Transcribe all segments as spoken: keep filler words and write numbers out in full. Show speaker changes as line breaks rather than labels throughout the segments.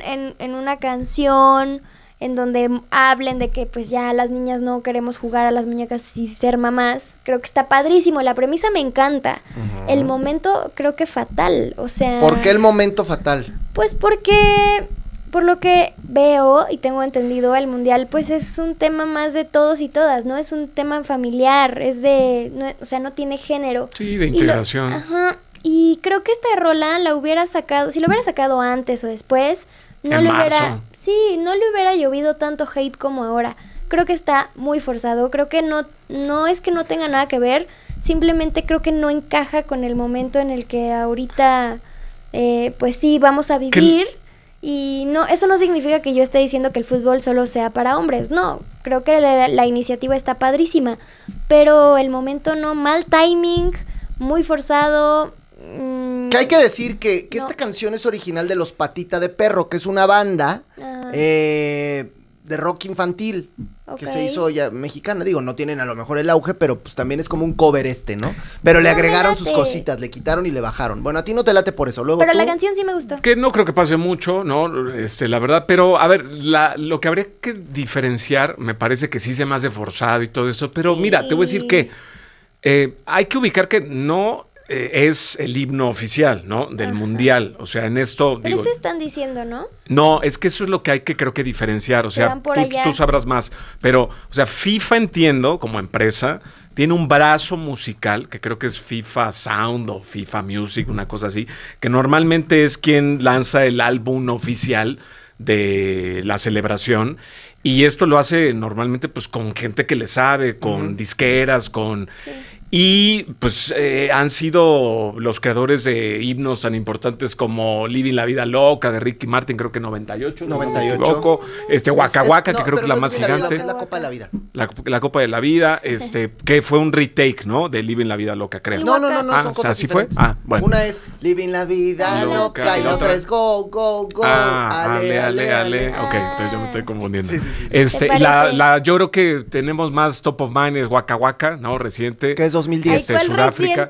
en, en una canción en donde hablen de que pues ya las niñas no queremos jugar a las muñecas y ser mamás, creo que está padrísimo, la premisa me encanta. Uh-huh. El momento creo que fatal, o sea...
¿Por qué el momento fatal?
Pues porque, por lo que veo y tengo entendido, el mundial pues es un tema más de todos y todas, ¿no? Es un tema familiar, es de, no, o sea, no tiene género.
Sí, de integración.
Lo, ajá, y creo que esta rola la hubiera sacado, si lo hubiera sacado antes o después... No
en
le
marzo.
hubiera, sí, no le hubiera llovido tanto hate como ahora. Creo que está muy forzado. Creo que no, no es que no tenga nada que ver. Simplemente creo que no encaja con el momento en el que ahorita, eh, pues sí, vamos a vivir. Y no, eso no significa que yo esté diciendo que el fútbol solo sea para hombres. No, creo que la, la iniciativa está padrísima. Pero el momento no, mal timing, muy forzado.
Que hay que decir que, que no. esta canción es original de Los Patita de Perro, que es una banda uh-huh. eh, de rock infantil okay. que se hizo ya mexicana. Digo, no tienen a lo mejor el auge, pero pues también es como un cover este, ¿no? Pero no le agregaron sus cositas, le quitaron y le bajaron. Bueno, a ti no te late por eso. Luego
pero
tú...
la canción sí me gustó.
Que no creo que pase mucho, ¿no? Este, la verdad, pero a ver, la, lo que habría que diferenciar, me parece que sí se me hace forzado y todo eso, pero sí. Mira, te voy a decir que eh, hay que ubicar que no... Eh, es el himno oficial, ¿no? Del Ajá. mundial. O sea, en esto...
Pero
digo,
eso están diciendo, ¿no?
No, es que eso es lo que hay que creo que diferenciar. O sea, tú, tú sabrás más. Pero, o sea, FIFA entiendo, como empresa, tiene un brazo musical, que creo que es FIFA Sound o FIFA Music, una cosa así, que normalmente es quien lanza el álbum oficial de la celebración. Y esto lo hace normalmente pues con gente que le sabe, con uh-huh. disqueras, con... Sí. Y pues eh, han sido los creadores de himnos tan importantes como Living la Vida Loca de Ricky Martin, creo que noventa y ocho.
noventa y ocho.
Este Waka Waka, es, es, no, que creo que es la más gigante.
Es la Copa de la Vida.
La, la Copa de la Vida, este, que fue un retake, ¿no? De Living la Vida Loca, creo.
No, no, no, no
ah,
son cosas
¿así fue? Ah, bueno.
Una es Living la Vida Loca, loca y la otra es Go, Go, Go.
Ah, ale, ale, ale. ale. Ok, entonces yo me estoy confundiendo.
Sí, sí, sí.
Este, y la, la, yo creo que tenemos más top of mind es Waka Waka, ¿no? Reciente.
Que es dos mil diez.
Este, Sudáfrica.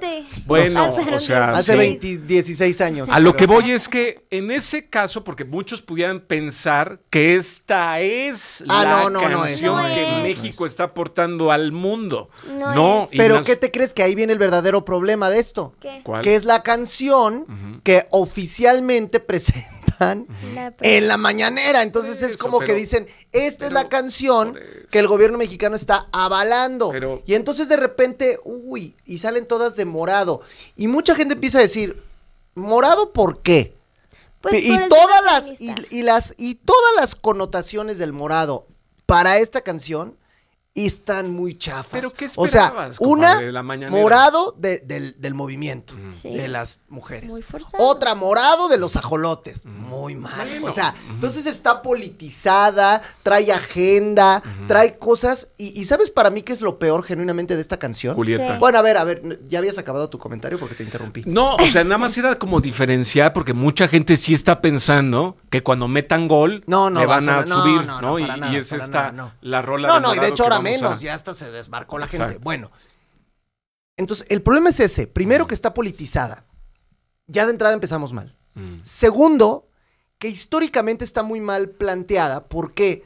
Bueno, o sea,
hace sí. veinte, dieciséis años.
A lo que voy es que en ese caso, porque muchos pudieran pensar que esta es
ah,
la
no, no,
canción
no es,
que
no es,
México
no es.
está aportando al mundo.
No.
no
es.
Pero
las...
¿qué te crees? Que ahí viene el verdadero problema de esto.
¿Qué?
¿Cuál?
Que es la canción uh-huh. que oficialmente presentan uh-huh. la en la mañanera. Entonces eso, es como pero, que dicen, esta pero, es la canción que el gobierno mexicano está avalando. Pero, y entonces de repente, uy, y salen todas de morado. Y mucha gente empieza a decir, ¿morado por qué?
Pues
y
por
todas las y, y las y todas las connotaciones del morado para esta canción están muy chafas.
¿Pero qué
o sea, una
de la
morado de, del, del movimiento
sí.
de las mujeres.
Muy forzado.
Otra morado de los ajolotes. Mm. Muy mal. Bueno. O sea, uh-huh. entonces está politizada, trae agenda, uh-huh. trae cosas. Y, y ¿sabes para mí qué es lo peor genuinamente de esta canción?
Julieta.
¿Qué?
Bueno, a ver, a ver, ya habías acabado tu comentario porque te interrumpí.
No, o sea, nada más era como diferenciar porque mucha gente sí está pensando que cuando metan gol
no, no,
le van a, a
no,
subir,
no,
¿no?
no
y,
nada,
y es esta,
nada, no.
la rola
No,
del
no, y de hecho ahora menos,
a...
ya hasta se desmarcó la
Exacto.
gente. Bueno, entonces el problema es ese. Primero, que está politizada. Ya de entrada empezamos mal. Mm. Segundo, que históricamente está muy mal planteada. ¿Por qué?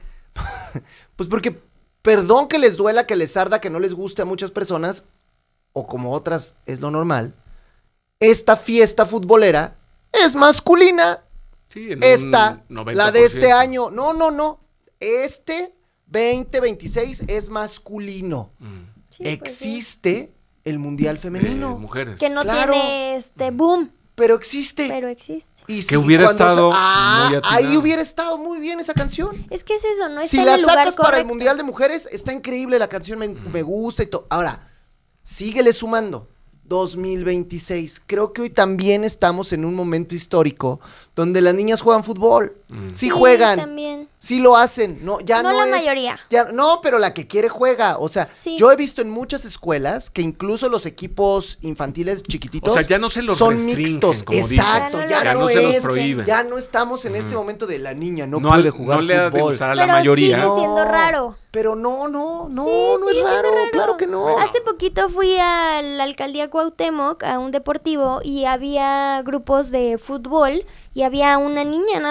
Pues porque, perdón que les duela, que les arda, que no les guste a muchas personas, o como otras es lo normal, esta fiesta futbolera es masculina.
Sí, en
esta,
un noventa por ciento.
La de este año. No, no, no. Este veinte veintiséis es masculino. Mm. Sí, existe pues sí. el mundial femenino.
Eh, mujeres.
Que no
claro.
tiene este boom.
Pero existe.
Pero existe.
Y
que si, hubiera estado
se, ah,
muy
ahí hubiera estado muy bien esa canción.
Es que es eso, no está
si
en
la
el lugar
sacas
correcto.
para el mundial de mujeres, está increíble la canción, me, mm. me gusta y todo. Ahora, síguele sumando. dos mil veintiséis. Creo que hoy también estamos en un momento histórico donde las niñas juegan fútbol. Mm. Sí, sí juegan.
También.
Sí lo hacen. No, ya no,
no la
es,
mayoría.
Ya, no, pero la que quiere juega. O sea, sí. yo he visto en muchas escuelas que incluso los equipos infantiles chiquititos.
O sea, ya no se los
son mixtos.
Como
exacto.
Dicen.
Ya,
ya
no,
no
es,
se los prohíben.
Ya no estamos en mm. este momento de la niña no,
no
puede
al,
jugar
no le
fútbol.
Ha de gustar a la
pero
mayoría.
sigue siendo raro.
Pero no, no, no,
sí,
no es raro,
raro.
Claro que no.
Bueno. Hace poquito fui a la alcaldía Cuauhtémoc, a un deportivo, y había grupos de fútbol y había una niña